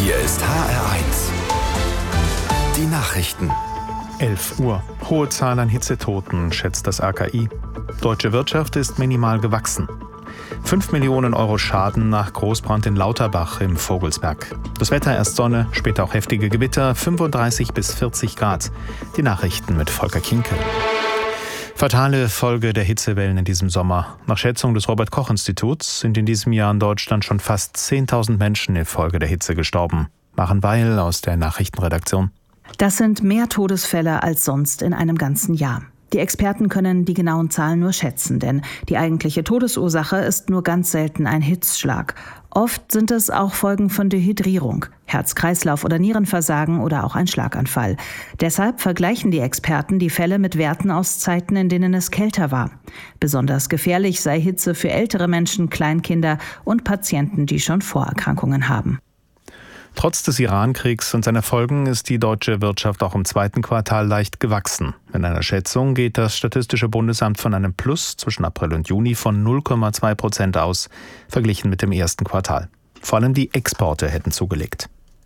Hier ist HR1. Die Nachrichten. 11 Uhr. Hohe Zahl an Hitzetoten, schätzt das RKI. Deutsche Wirtschaft ist minimal gewachsen. 5 Millionen Euro Schaden nach Großbrand in Lauterbach im Vogelsberg. Das Wetter erst Sonne, später auch heftige Gewitter, 35 bis 40 Grad. Die Nachrichten mit Volker Kinkel. Fatale Folge der Hitzewellen in diesem Sommer. Nach Schätzung des Robert-Koch-Instituts sind in diesem Jahr in Deutschland schon fast 10.000 Menschen infolge der Hitze gestorben. Maren Weil aus der Nachrichtenredaktion. Das sind mehr Todesfälle als sonst in einem ganzen Jahr. Die Experten können die genauen Zahlen nur schätzen, denn die eigentliche Todesursache ist nur ganz selten ein Hitzschlag. Oft sind es auch Folgen von Dehydrierung, Herz-Kreislauf- oder Nierenversagen oder auch ein Schlaganfall. Deshalb vergleichen die Experten die Fälle mit Werten aus Zeiten, in denen es kälter war. Besonders gefährlich sei Hitze für ältere Menschen, Kleinkinder und Patienten, die schon Vorerkrankungen haben. Trotz des Iran-Kriegs und seiner Folgen ist die deutsche Wirtschaft auch im zweiten Quartal leicht gewachsen. In einer Schätzung geht das Statistische Bundesamt von einem Plus zwischen April und Juni von 0,2% aus, verglichen mit dem ersten Quartal. Vor allem die Exporte hätten zugelegt.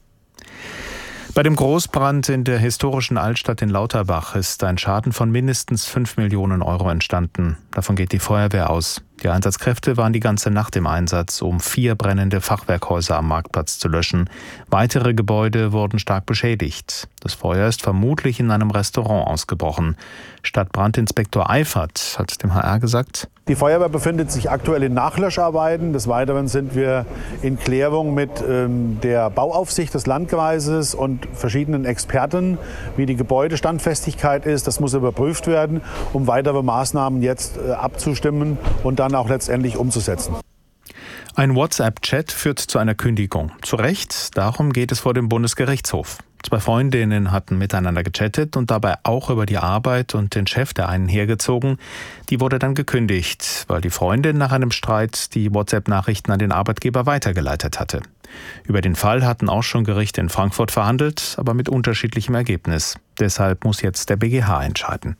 Bei dem Großbrand in der historischen Altstadt in Lauterbach ist ein Schaden von mindestens 5 Millionen Euro entstanden. Davon geht die Feuerwehr aus. Die Einsatzkräfte waren die ganze Nacht im Einsatz, um 4 brennende Fachwerkhäuser am Marktplatz zu löschen. Weitere Gebäude wurden stark beschädigt. Das Feuer ist vermutlich in einem Restaurant ausgebrochen. Stadtbrandinspektor Eifert hat dem HR gesagt: Die Feuerwehr befindet sich aktuell in Nachlöscharbeiten. Des Weiteren sind wir in Klärung mit der Bauaufsicht des Landkreises und verschiedenen Experten, wie die Gebäudestandfestigkeit ist. Das muss überprüft werden, um weitere Maßnahmen jetzt abzustimmen und dann auch letztendlich umzusetzen. Ein WhatsApp-Chat führt zu einer Kündigung. Zu Recht, darum geht es vor dem Bundesgerichtshof. 2 Freundinnen hatten miteinander gechattet und dabei auch über die Arbeit und den Chef der einen hergezogen. Die wurde dann gekündigt, weil die Freundin nach einem Streit die WhatsApp-Nachrichten an den Arbeitgeber weitergeleitet hatte. Über den Fall hatten auch schon Gerichte in Frankfurt verhandelt, aber mit unterschiedlichem Ergebnis. Deshalb muss jetzt der BGH entscheiden.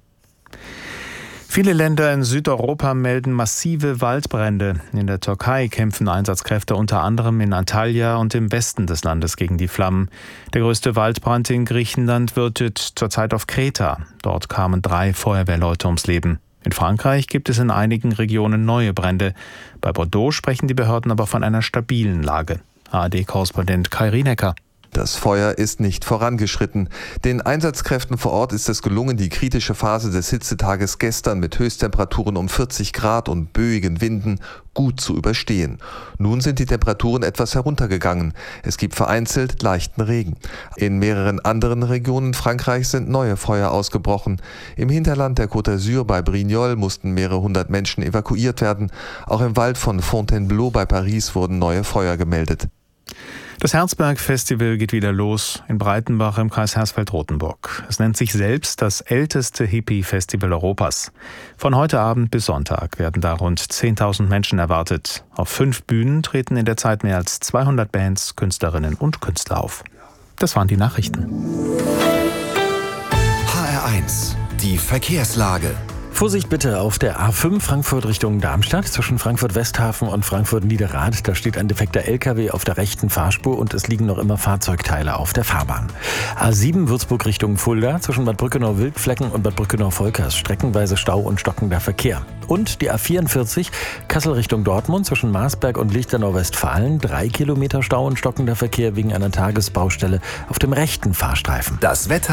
Viele Länder in Südeuropa melden massive Waldbrände. In der Türkei kämpfen Einsatzkräfte unter anderem in Antalya und im Westen des Landes gegen die Flammen. Der größte Waldbrand in Griechenland wütet zurzeit auf Kreta. Dort kamen 3 Feuerwehrleute ums Leben. In Frankreich gibt es in einigen Regionen neue Brände. Bei Bordeaux sprechen die Behörden aber von einer stabilen Lage. ARD-Korrespondent Kai Rienecker. Das Feuer ist nicht vorangeschritten. Den Einsatzkräften vor Ort ist es gelungen, die kritische Phase des Hitzetages gestern mit Höchsttemperaturen um 40 Grad und böigen Winden gut zu überstehen. Nun sind die Temperaturen etwas heruntergegangen. Es gibt vereinzelt leichten Regen. In mehreren anderen Regionen Frankreichs sind neue Feuer ausgebrochen. Im Hinterland der Côte d'Azur bei Brignoles mussten mehrere hundert Menschen evakuiert werden. Auch im Wald von Fontainebleau bei Paris wurden neue Feuer gemeldet. Das Herzberg-Festival geht wieder los in Breitenbach im Kreis Hersfeld-Rotenburg. Es nennt sich selbst das älteste Hippie-Festival Europas. Von heute Abend bis Sonntag werden da rund 10.000 Menschen erwartet. Auf 5 Bühnen treten in der Zeit mehr als 200 Bands, Künstlerinnen und Künstler auf. Das waren die Nachrichten. HR1, die Verkehrslage. Vorsicht bitte auf der A5 Frankfurt Richtung Darmstadt zwischen Frankfurt-Westhafen und Frankfurt-Niederrad. Da steht ein defekter LKW auf der rechten Fahrspur und es liegen noch immer Fahrzeugteile auf der Fahrbahn. A7 Würzburg Richtung Fulda zwischen Bad Brückenau-Wildflecken und Bad Brückenau-Volkers. Streckenweise Stau und stockender Verkehr. Und die A44 Kassel Richtung Dortmund zwischen Marsberg und Lichtenau-Westfalen. 3 Kilometer Stau und stockender Verkehr wegen einer Tagesbaustelle auf dem rechten Fahrstreifen. Das Wetter